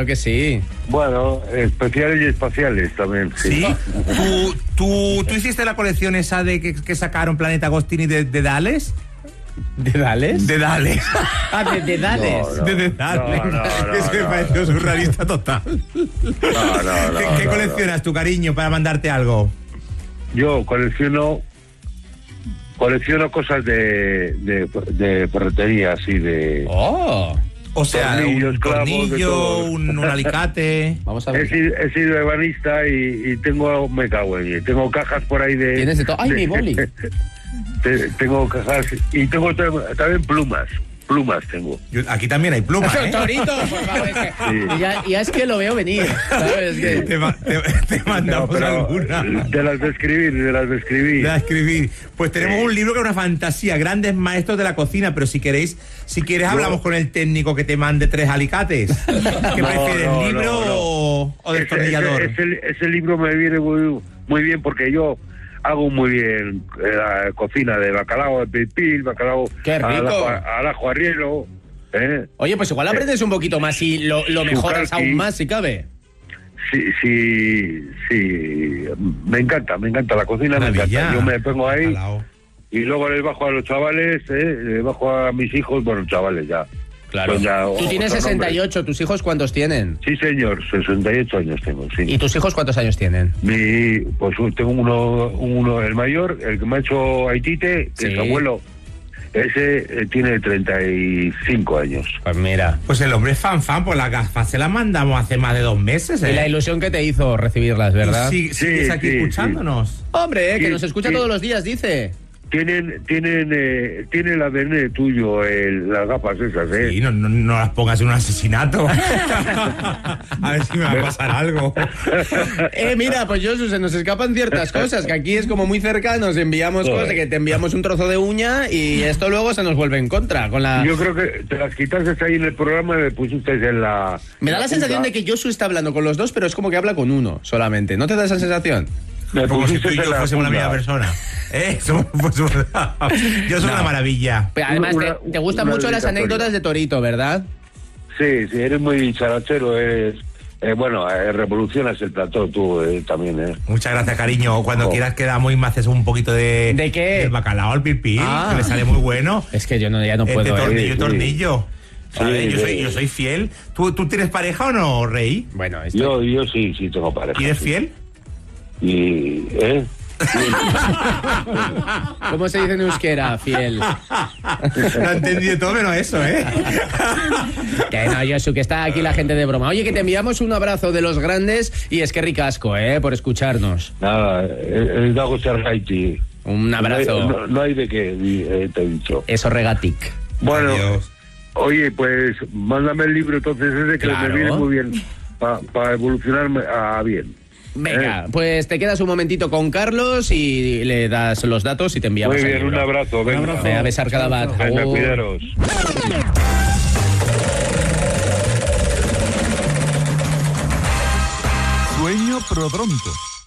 claro que sí. Bueno, especiales y espaciales también. ¿Sí? ¿Tú hiciste la colección esa de que sacaron Planeta Agostini de Dales? ¿De Dales? De Dales. Ah, de Dales. No. De Dales. No, Eso me pareció surrealista total. ¿Qué coleccionas tu cariño para mandarte algo? Yo colecciono cosas de ferretería, así de... Oh. O sea, Tornillos, un clavos, de tornillo, todo. un alicate. Vamos a He ver. sido ebanista y me cago en ello. Tengo cajas por ahí de... ¿Tienes de todo? ¡Ay, mi boli! Tengo cajas y tengo también plumas. Plumas tengo. Aquí también hay plumas, ¿eh? Torito, por favor. Es que, Sí. ya es que lo veo venir, ¿sabes? Es que... Te mandamos Pero alguna. de las de escribir. De escribir. Pues tenemos un libro que es una fantasía, grandes maestros de la cocina, pero si quieres hablamos con el técnico que te mande 3 alicates. ¿Qué prefieres, libro o destornillador? Ese libro me viene muy bien porque yo hago muy bien la cocina de bacalao de pipil, bacalao ¡Qué rico! al ajo arriero, ¿eh? Oye, pues igual aprendes un poquito más y lo mejoras Sukalki. aún más si cabe. Sí, me encanta la cocina, me Maravilla. encanta. Yo me pongo ahí Alao. y luego les bajo a los chavales, les bajo a mis hijos, bueno, chavales ya. Claro. Son ya Tú tienes otros 68, ¿tus hijos cuántos tienen? Sí, señor, 68 años tengo, sí. ¿Y tus hijos cuántos años tienen? Pues tengo uno, el mayor, el que me ha hecho Haitite, que Sí. es abuelo, ese tiene 35 años. Pues mira. Pues el hombre es fan, pues las gafas se las mandamos hace más de 2 meses, ¿eh? Y la ilusión que te hizo recibirlas, ¿verdad? ¿Sigues aquí Sí, escuchándonos? Hombre, que Sí, nos escucha sí. todos los días, dice. Tienen el ADN tuyo, las gafas esas, ¿eh? Sí, no las pongas en un asesinato. A ver si me va a pasar algo. Mira, pues Josu, se nos escapan ciertas cosas, que aquí es como muy cerca, nos enviamos Joder. cosas, que te enviamos un trozo de uña y esto luego se nos vuelve en contra. Con la... Yo creo que te las quitaste ahí en el programa y me pusiste en la... Me da la sensación de que Josu está hablando con los dos, pero es como que habla con uno solamente. ¿No te da esa sensación? Me Como si pusiste tú y en yo la fuésemos la misma punta. persona. Yo soy una maravilla. Pero además, te gustan una mucho las dedicatoria. anécdotas de Torito, ¿verdad? Sí, eres muy charachero, revolucionas el plató tú también, ¿eh? Muchas gracias, cariño. Cuando quieras quedamos y me haces un poquito de... ¿De qué? Del bacalao al pipí, Ah. que le sale muy bueno. Es que yo ya no De puedo. tornillo, sí. tornillo. ¿Sabes? Sí, Yo soy fiel. ¿Tú tienes pareja o no, Rey? Bueno, esto... Yo sí tengo pareja. ¿Y eres sí. fiel? Y, ¿Cómo se dice en euskera, fiel? Lo he entendido todo menos eso, ¿eh? Que no, Josu, que está aquí la gente de broma. Oye, que te enviamos un abrazo de los grandes y es que ricasco, por escucharnos. Nada, el Dago Sergaiti. Un abrazo. No hay de qué, te he dicho. Eso regatic. Bueno, Adiós. oye, pues mándame el libro entonces ese que Claro. me viene muy bien para evolucionarme a bien. Venga, pues te quedas un momentito con Carlos y le das los datos y te enviamos Muy el bien, libro. un abrazo. Venga, Ve a besar cada bat. venga, Agur. cuidaros. Sueño prodrómico.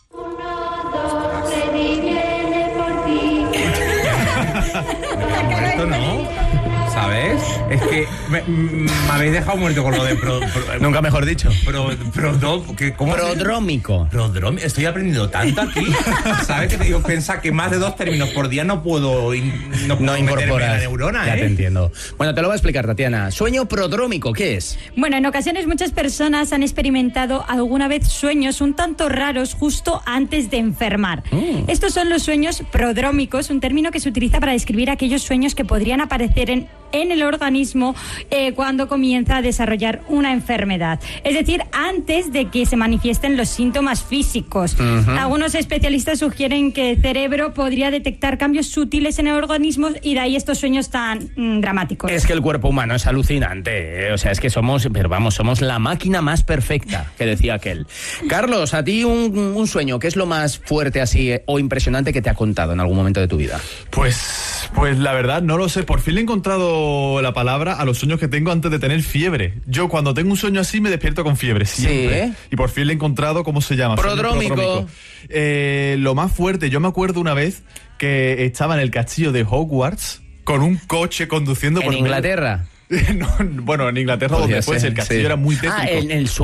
Esto no. ¿Sabes? Es que me habéis dejado muerto con lo de Nunca mejor dicho. ¿cómo se- Prodrómico. Prodrómico. Estoy aprendiendo tanto aquí. ¿Sabes? Que yo pensaba que más de 2 términos por día no puedo No meterme en la incorporas. neurona, Ya ¿eh? te entiendo. Bueno, te lo voy a explicar, Tatiana. Sueño prodrómico, ¿qué es? Bueno, en ocasiones muchas personas han experimentado alguna vez sueños un tanto raros justo antes de enfermar. Estos son los sueños prodrómicos, un término que se utiliza para describir aquellos sueños que podrían aparecer en el organismo cuando comienza a desarrollar una enfermedad. Es decir, antes de que se manifiesten los síntomas físicos. Algunos especialistas sugieren que el cerebro podría detectar cambios sutiles en el organismo y de ahí estos sueños tan dramáticos. Es que el cuerpo humano es alucinante, ¿eh? O sea, es que somos la máquina más perfecta, que decía aquel. Carlos, a ti un sueño, ¿qué es lo más fuerte así o impresionante que te ha contado en algún momento de tu vida? Pues la verdad no lo sé. Por fin le he encontrado la palabra a los sueños que tengo antes de tener fiebre. Yo cuando tengo un sueño así me despierto con fiebre siempre. Sí, ¿eh? Y por fin le he encontrado cómo se llama. Sueño Prodrómico. Lo más fuerte, yo me acuerdo una vez que estaba en el castillo de Hogwarts con un coche conduciendo ¿En por Inglaterra? No, bueno, en Inglaterra Podría donde fuese, ser, el castillo sí. era muy tétrico. Ah, en el